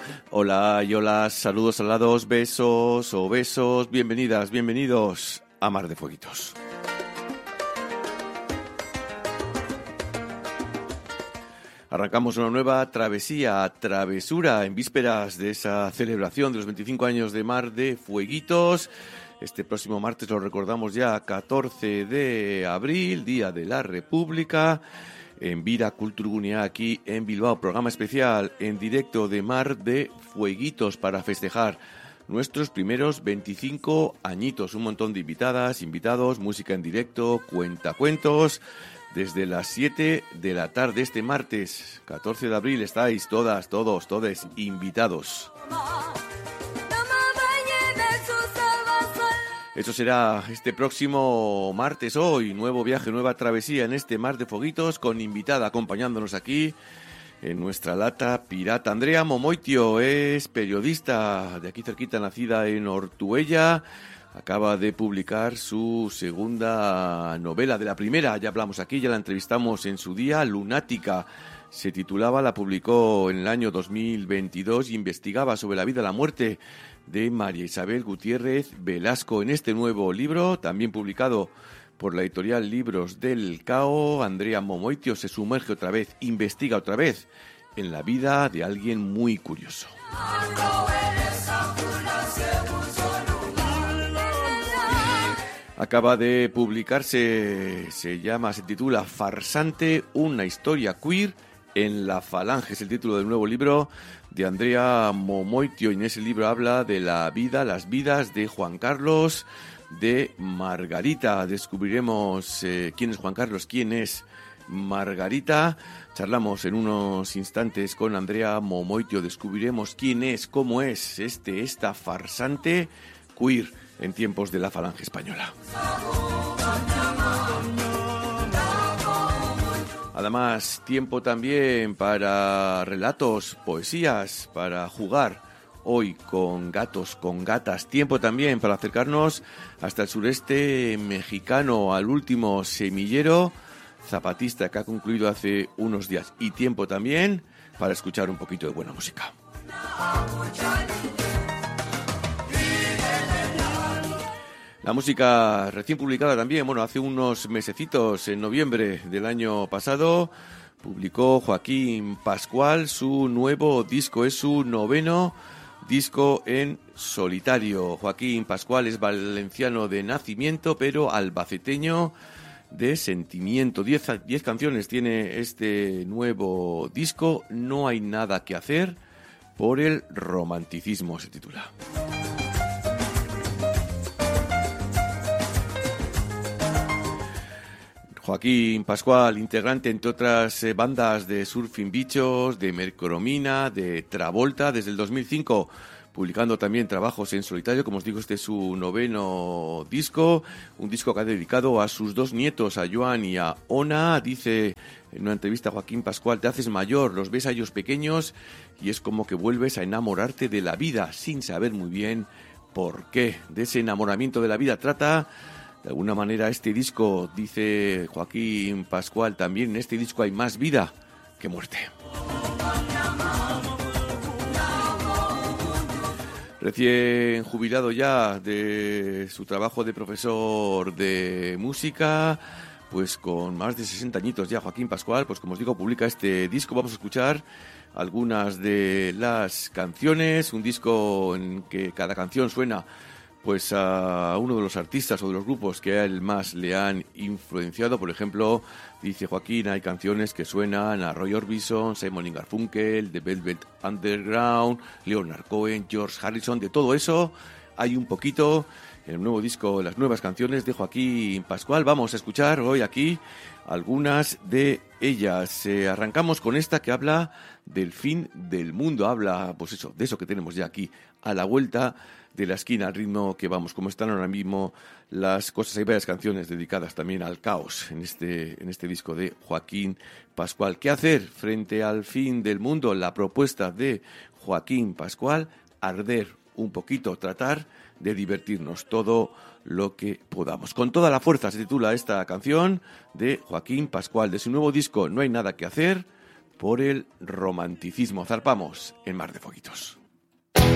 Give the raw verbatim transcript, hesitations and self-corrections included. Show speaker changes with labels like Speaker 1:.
Speaker 1: Hola y hola, saludos alados, besos o besos, bienvenidas, bienvenidos a Mar de Fueguitos. Arrancamos una nueva travesía, travesura, en vísperas de esa celebración de los veinticinco años de Mar de Fueguitos. Este próximo martes lo recordamos ya, catorce de abril, Día de la República, en Vira Kulturgunea, aquí en Bilbao. Programa especial en directo de Mar de Fueguitos para festejar nuestros primeros veinticinco añitos. Un montón de invitadas, invitados, música en directo, cuentacuentos. Desde las siete de la tarde este martes, catorce de abril, estáis todas, todos, todes invitados. Eso será este próximo martes, hoy, nuevo viaje, nueva travesía en este Mar de Fueguitos, con invitada acompañándonos aquí en nuestra lata pirata. Andrea Momoitio es periodista de aquí cerquita, nacida en Ortuella. Acaba de publicar su segunda novela. De la primera ya hablamos aquí, ya la entrevistamos en su día, Lunática. Se titulaba, la publicó en el año dos mil veintidós y investigaba sobre la vida y la muerte de María Isabel Gutiérrez Velasco. En este nuevo libro, también publicado por la editorial Libros del Cao, Andrea Momoitio se sumerge otra vez, investiga otra vez en la vida de alguien muy curioso. Acaba de publicarse, se llama, se titula Farsante, una historia queer en la falange. Es el título del nuevo libro de Andrea Momoitio, y en ese libro habla de la vida, las vidas de Juan Carlos, de Margarita. Descubriremos eh, quién es Juan Carlos, quién es Margarita. Charlamos en unos instantes con Andrea Momoitio. Descubriremos quién es, cómo es este, esta farsante queer en tiempos de la falange española. Además, tiempo también para relatos, poesías, para jugar hoy con gatos, con gatas. Tiempo también para acercarnos hasta el sureste mexicano, al último semillero zapatista que ha concluido hace unos días. Y tiempo también para escuchar un poquito de buena música. La música recién publicada también, bueno, hace unos mesecitos, en noviembre del año pasado, publicó Joaquín Pascual su nuevo disco, es su noveno disco en solitario. Joaquín Pascual es valenciano de nacimiento, pero albaceteño de sentimiento. Diez, diez canciones tiene este nuevo disco, No hay nada que hacer por el romanticismo, se titula. Joaquín Pascual, integrante entre otras eh, bandas de Surfing Bichos, de Mercromina, de Travolta, desde el dos mil cinco, publicando también trabajos en solitario. Como os digo, este es su noveno disco, un disco que ha dedicado a sus dos nietos, a Joan y a Ona. Dice en una entrevista a Joaquín Pascual: te haces mayor, los ves a ellos pequeños y es como que vuelves a enamorarte de la vida sin saber muy bien por qué. De ese enamoramiento de la vida trata de alguna manera este disco. Dice Joaquín Pascual también: en este disco hay más vida que muerte. Recién jubilado ya de su trabajo de profesor de música, pues con más de sesenta añitos ya, Joaquín Pascual, pues como os digo, publica este disco. Vamos a escuchar algunas de las canciones, un disco en que cada canción suena pues a uno de los artistas o de los grupos que a él más le han influenciado. Por ejemplo, dice Joaquín, hay canciones que suenan a Roy Orbison, Simon y Garfunkel, The Velvet Underground, Leonard Cohen, George Harrison. De todo eso hay un poquito en el nuevo disco, las nuevas canciones de Joaquín Pascual. Vamos a escuchar hoy aquí algunas de ellas. Eh, arrancamos con esta que habla del fin del mundo, habla pues eso, de eso que tenemos ya aquí a la vuelta de la esquina, al ritmo que vamos, como están ahora mismo las cosas. Hay varias canciones dedicadas también al caos en este, en este disco de Joaquín Pascual. ¿Qué hacer frente al fin del mundo? La propuesta de Joaquín Pascual: arder un poquito, tratar de divertirnos todo lo que podamos. Con toda la fuerza se titula esta canción de Joaquín Pascual, de su nuevo disco No hay nada que hacer por el romanticismo. Zarpamos en Mar de Foquitos.